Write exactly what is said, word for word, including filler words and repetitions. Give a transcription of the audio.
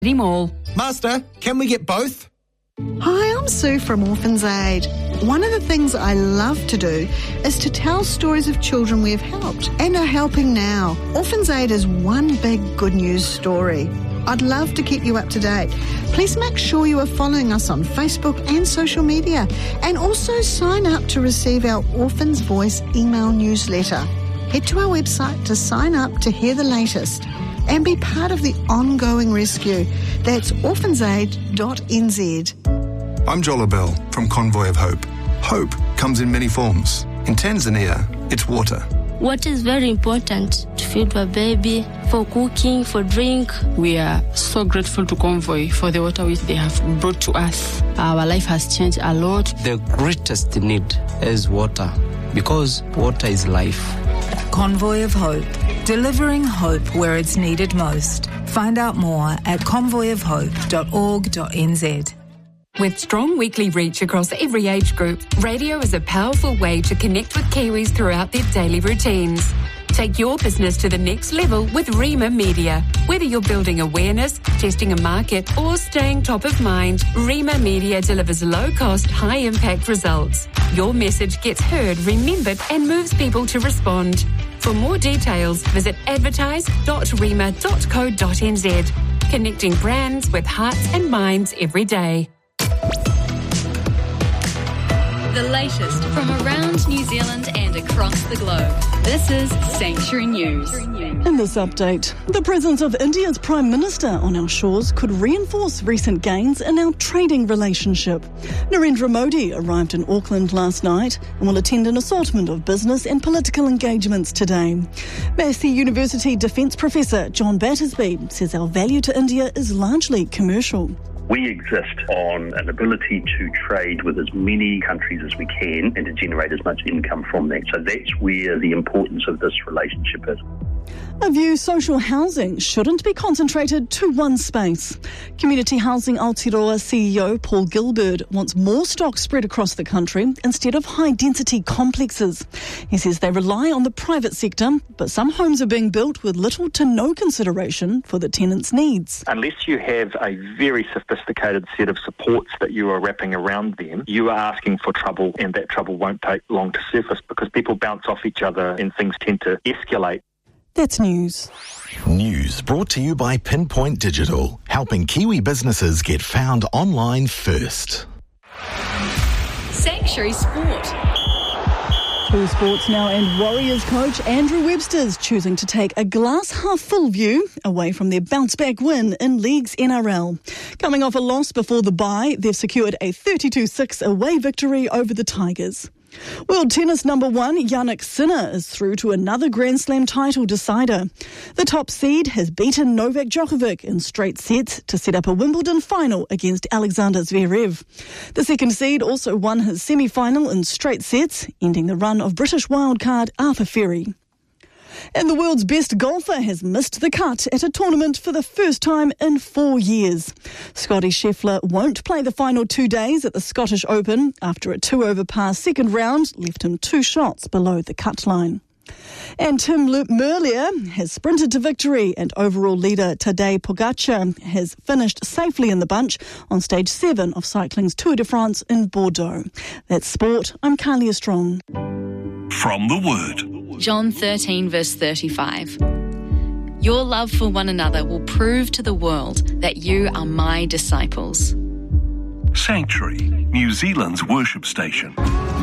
Mall. Master, can we get both? Hi, I'm Sue from Orphans Aid. One of the things I love to do is to tell stories of children we've helped and are helping now. Orphans Aid is one big good news story. I'd love to keep you up to date. Please make sure you are following us on Facebook and social media, and also sign up to receive our Orphans Voice email newsletter. Head to our website to sign up to hear the latest and be part of the ongoing rescue. That's orphans aid dot n z. I'm Jola Bell from Convoy of Hope. Hope comes in many forms. In Tanzania, it's water. Water is very important to feed a baby, for cooking, for drink. We are so grateful to Convoy for the water which they have brought to us. Our life has changed a lot. The greatest need is water, because water is life. Convoy of Hope, delivering hope where it's needed most. Find out more at convoy of hope dot org dot n z. With strong weekly reach across every age group, radio is a powerful way to connect with Kiwis throughout their daily routines. Take your business to the next level with Rima Media. Whether you're building awareness, testing a market, or staying top of mind, Rima Media delivers low-cost, high-impact results. Your message gets heard, remembered, and moves people to respond. For more details, visit advertise dot rima dot co dot n z. Connecting brands with hearts and minds every day. The latest from around New Zealand and across the globe. This is Sanctuary News. In this update, the presence of India's Prime Minister on our shores could reinforce recent gains in our trading relationship. Narendra Modi arrived in Auckland last night and will attend an assortment of business and political engagements today. Massey University Defence Professor John Battersby says our value to India is largely commercial. We exist on an ability to trade with as many countries as we can and to generate as much income from that. So that's where the importance of this relationship is. A view social housing shouldn't be concentrated to one space. Community Housing Aotearoa C E O Paul Gilbert wants more stock spread across the country instead of high-density complexes. He says they rely on the private sector, but some homes are being built with little to no consideration for the tenants' needs. Unless you have a very sophisticated set of supports that you are wrapping around them, you are asking for trouble, and that trouble won't take long to surface because people bounce off each other and things tend to escalate. That's news. News brought to you by Pinpoint Digital, helping Kiwi businesses get found online first. Sanctuary Sport. To sports now, and Warriors coach Andrew Webster's choosing to take a glass-half-full view away from their bounce-back win in League's N R L. Coming off a loss before the bye, they've secured a thirty-two six away victory over the Tigers. World tennis number one, Jannik Sinner, is through to another Grand Slam title decider. The top seed has beaten Novak Djokovic in straight sets to set up a Wimbledon final against Alexander Zverev. The second seed also won his semi-final in straight sets, ending the run of British wildcard Arthur Ferry. And the world's best golfer has missed the cut at a tournament for the first time in four years. Scotty Scheffler won't play the final two days at the Scottish Open after a two-over par second round left him two shots below the cut line. And Tim Merlier has sprinted to victory, and overall leader Tadej Pogacar has finished safely in the bunch on stage seven of cycling's Tour de France in Bordeaux. That's sport. I'm Carlia Strong. From the Word. John thirteen verse thirty-five. Your love for one another will prove to the world that you are my disciples. Sanctuary, New Zealand's worship station.